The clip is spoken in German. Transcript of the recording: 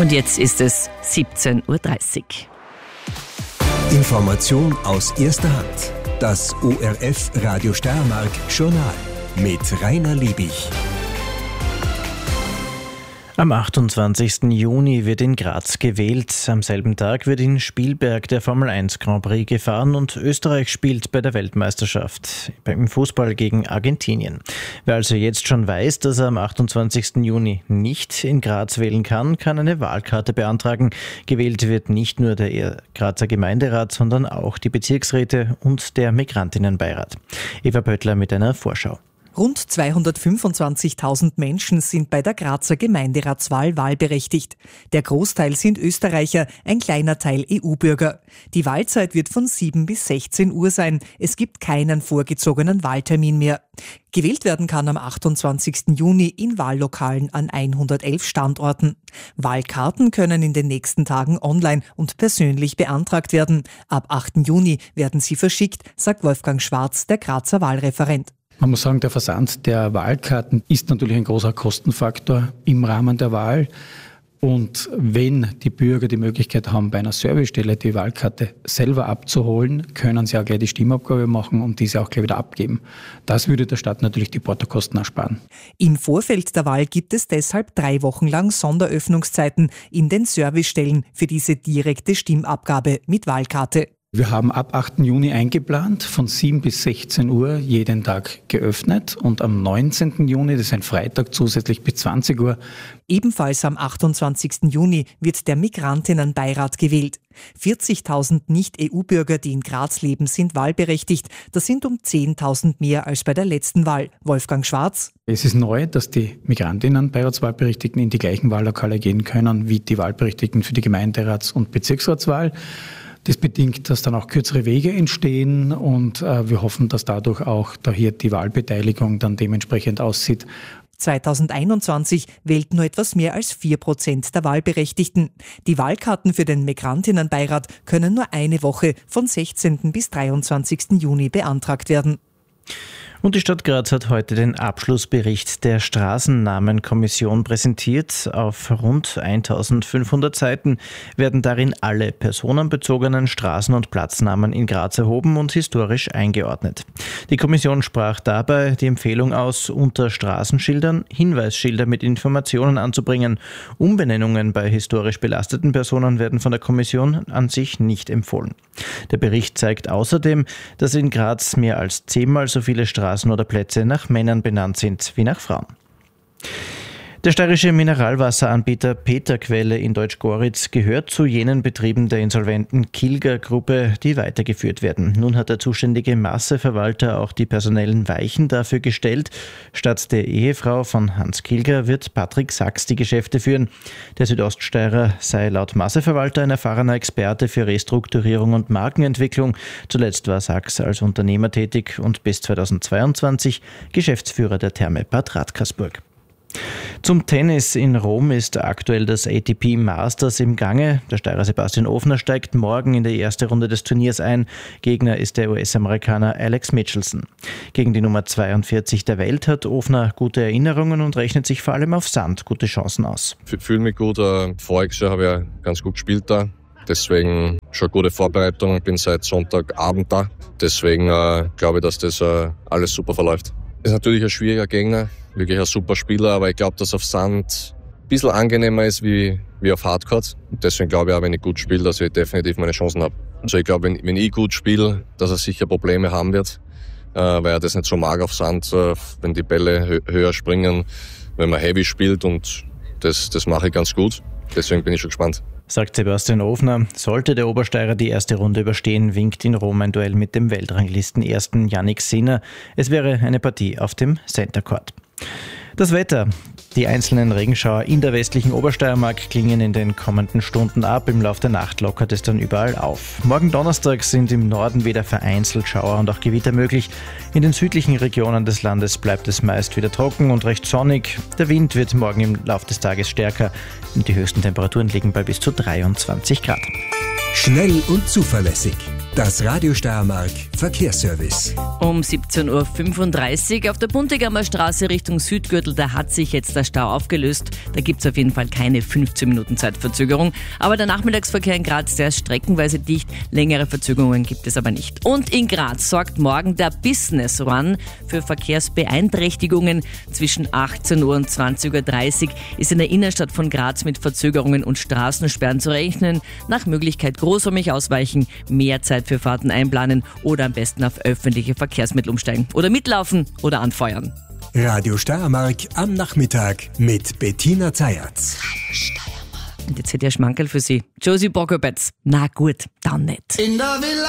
Und jetzt ist es 17:30 Uhr. Information aus erster Hand. Das ORF Radio Steiermark Journal mit Rainer Liebich. Am 28. Juni wird in Graz gewählt. Am selben Tag wird in Spielberg der Formel 1 Grand Prix gefahren und Österreich spielt bei der Weltmeisterschaft im Fußball gegen Argentinien. Wer also jetzt schon weiß, dass er am 28. Juni nicht in Graz wählen kann, kann eine Wahlkarte beantragen. Gewählt wird nicht nur der Grazer Gemeinderat, sondern auch die Bezirksräte und der Migrantinnenbeirat. Eva Pöttler mit einer Vorschau. Rund 225.000 Menschen sind bei der Grazer Gemeinderatswahl wahlberechtigt. Der Großteil sind Österreicher, ein kleiner Teil EU-Bürger. Die Wahlzeit wird von 7 bis 16 Uhr sein. Es gibt keinen vorgezogenen Wahltermin mehr. Gewählt werden kann am 28. Juni in Wahllokalen an 111 Standorten. Wahlkarten können in den nächsten Tagen online und persönlich beantragt werden. Ab 8. Juni werden sie verschickt, sagt Wolfgang Schwarz, der Grazer Wahlreferent. Man muss sagen, der Versand der Wahlkarten ist natürlich ein großer Kostenfaktor im Rahmen der Wahl. Und wenn die Bürger die Möglichkeit haben, bei einer Servicestelle die Wahlkarte selber abzuholen, können sie auch gleich die Stimmabgabe machen und diese auch gleich wieder abgeben. Das würde der Stadt natürlich die Portokosten ersparen. Im Vorfeld der Wahl gibt es deshalb 3 Wochen lang Sonderöffnungszeiten in den Servicestellen für diese direkte Stimmabgabe mit Wahlkarte. Wir haben ab 8. Juni eingeplant, von 7 bis 16 Uhr jeden Tag geöffnet und am 19. Juni, das ist ein Freitag, zusätzlich bis 20 Uhr. Ebenfalls am 28. Juni wird der Migrantinnenbeirat gewählt. 40.000 Nicht-EU-Bürger, die in Graz leben, sind wahlberechtigt. Das sind um 10.000 mehr als bei der letzten Wahl. Wolfgang Schwarz. Es ist neu, dass die Migrantinnen-Beiratswahlberechtigten in die gleichen Wahllokale gehen können wie die Wahlberechtigten für die Gemeinderats- und Bezirksratswahl. Das bedingt, dass dann auch kürzere Wege entstehen und wir hoffen, dass dadurch auch hier die Wahlbeteiligung dann dementsprechend aussieht. 2021 wählten nur etwas mehr als 4% der Wahlberechtigten. Die Wahlkarten für den Migrantinnenbeirat können nur eine Woche von 16. bis 23. Juni beantragt werden. Und die Stadt Graz hat heute den Abschlussbericht der Straßennamenkommission präsentiert. Auf rund 1500 Seiten werden darin alle personenbezogenen Straßen- und Platznamen in Graz erhoben und historisch eingeordnet. Die Kommission sprach dabei die Empfehlung aus, unter Straßenschildern Hinweisschilder mit Informationen anzubringen. Umbenennungen bei historisch belasteten Personen werden von der Kommission an sich nicht empfohlen. Der Bericht zeigt außerdem, dass in Graz mehr als 10-mal so viele Straßen oder Plätze nach Männern benannt sind wie nach Frauen. Der steirische Mineralwasseranbieter Peterquelle in Deutschgoritz gehört zu jenen Betrieben der insolventen Kilger-Gruppe, die weitergeführt werden. Nun hat der zuständige Masseverwalter auch die personellen Weichen dafür gestellt. Statt der Ehefrau von Hans Kilger wird Patrick Sachs die Geschäfte führen. Der Südoststeirer sei laut Masseverwalter ein erfahrener Experte für Restrukturierung und Markenentwicklung. Zuletzt war Sachs als Unternehmer tätig und bis 2022 Geschäftsführer der Therme Bad Radkersburg. Zum Tennis in Rom ist aktuell das ATP Masters im Gange. Der Steirer Sebastian Ofner steigt morgen in die erste Runde des Turniers ein. Gegner ist der US-Amerikaner Alex Michelson. Gegen die Nummer 42 der Welt hat Ofner gute Erinnerungen und rechnet sich vor allem auf Sand gute Chancen aus. Ich fühle mich gut. Voriges Jahr habe ich ja ganz gut gespielt da. Deswegen schon gute Vorbereitung. Ich bin seit Sonntagabend da. Deswegen glaube ich, dass das alles super verläuft. Ist natürlich ein schwieriger Gegner, wirklich ein super Spieler, aber ich glaube, dass auf Sand ein bisschen angenehmer ist wie auf Hardcourt. Und deswegen glaube ich auch, wenn ich gut spiele, dass ich definitiv meine Chancen habe. Also ich glaube, wenn ich gut spiele, dass er sicher Probleme haben wird, weil er das nicht so mag auf Sand, wenn die Bälle höher springen, wenn man heavy spielt und das mache ich ganz gut. Deswegen bin ich schon gespannt. Sagt Sebastian Ofner. Sollte der Obersteirer die erste Runde überstehen, winkt in Rom ein Duell mit dem Weltranglisten-Ersten Yannick Sinner. Es wäre eine Partie auf dem Center Court. Das Wetter. Die einzelnen Regenschauer in der westlichen Obersteiermark klingen in den kommenden Stunden ab. Im Laufe der Nacht lockert es dann überall auf. Morgen Donnerstag sind im Norden wieder vereinzelt Schauer und auch Gewitter möglich. In den südlichen Regionen des Landes bleibt es meist wieder trocken und recht sonnig. Der Wind wird morgen im Laufe des Tages stärker und die höchsten Temperaturen liegen bei bis zu 23 Grad. Schnell und zuverlässig. Das Radio Steiermark Verkehrsservice. Um 17.35 Uhr auf der Buntegammer Straße Richtung Südgürtel, da hat sich jetzt der Stau aufgelöst. Da gibt es auf jeden Fall keine 15 Minuten Zeitverzögerung. Aber der Nachmittagsverkehr in Graz, der ist streckenweise dicht. Längere Verzögerungen gibt es aber nicht. Und in Graz sorgt morgen der Business Run für Verkehrsbeeinträchtigungen. Zwischen 18 Uhr und 20.30 Uhr ist in der Innenstadt von Graz mit Verzögerungen und Straßensperren zu rechnen. Nach Möglichkeit großräumig ausweichen, mehr Zeit für Fahrten einplanen oder am besten auf öffentliche Verkehrsmittel umsteigen. Oder mitlaufen oder anfeuern. Radio Steiermark am Nachmittag mit Bettina Zayatz. Und jetzt hätte ich ein Schmankerl für Sie. Josie Bockobetz. Na gut, dann nicht. In der Villa